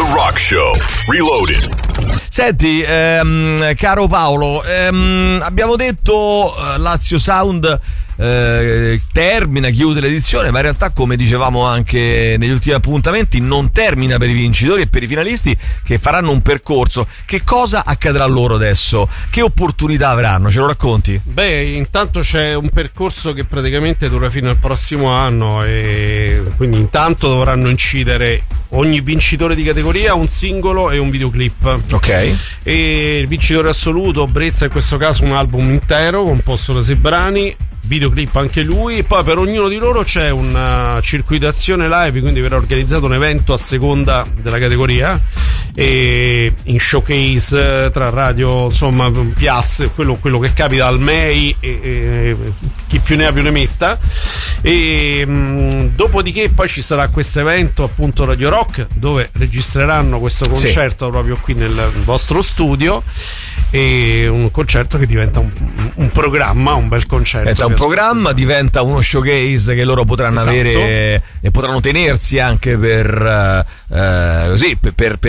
Rock Show Reloaded. Senti, caro Paolo, abbiamo detto Lazio Sound termina, chiude l'edizione, ma in realtà, come dicevamo anche negli ultimi appuntamenti, non termina per i vincitori e per i finalisti che faranno un percorso. Che cosa accadrà loro adesso? Che opportunità avranno? Ce lo racconti? Beh, intanto c'è un percorso che praticamente dura fino al prossimo anno, e quindi intanto dovranno incidere ogni vincitore di categoria un singolo e un videoclip. Ok. E il vincitore assoluto, Brezza, in questo caso un album intero composto da 6 brani, videoclip anche lui. Poi per ognuno di loro c'è una circuitazione live, quindi verrà organizzato un evento a seconda della categoria, e in showcase tra radio, insomma piazze, quello che capita al MEI, e chi più ne ha più ne metta. E dopodiché poi ci sarà questo evento, appunto, Radio Rock, dove registreranno questo concerto proprio qui nel vostro studio, e un concerto che diventa un programma, un bel concerto. Diventa un programma, diventa uno showcase che loro potranno avere e potranno tenersi anche per così,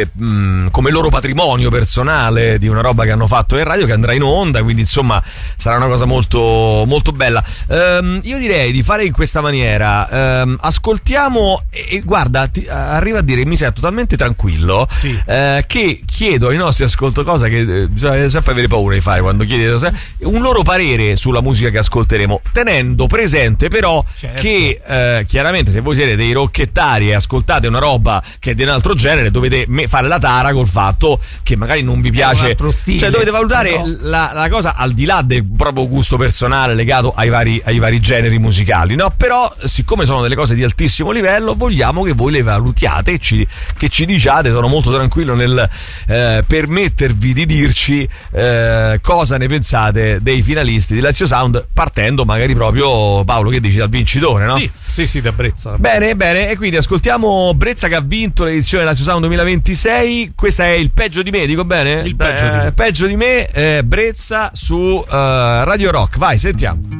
come loro patrimonio personale, di una roba che hanno fatto in radio, che andrà in onda, quindi insomma sarà una cosa molto, molto bella. Io direi di fare in questa maniera, ascoltiamo e guarda, arriva a dire che mi sento talmente tranquillo, che chiedo ai nostri ascoltocosa, che bisogna sempre avere paura di fare quando chiedi un loro parere sulla musica che ascolteremo, tenendo presente però che chiaramente, se voi siete dei rocchettari e ascoltate una roba che è di un altro genere, dovete fare la tara col fatto che magari non vi piace, cioè dovete valutare la cosa al di là del proprio gusto personale legato ai vari generi musicali, no? Però siccome sono delle cose di altissimo livello, vogliamo che voi le valutiate e che ci diciate. Sono molto tranquillo nel permettervi di dirci cosa ne pensate dei finalisti di Lazio Sound, partendo magari proprio, Paolo, che dici, dal vincitore, no? Sì, da Brezza. Bene, e quindi ascoltiamo Brezza, che ha vinto l'edizione Lazio Sound 2026. Questa è Il peggio di me, dico bene? Il peggio di me. Peggio di me, Brezza su Radio Rock. Vai, sentiamo.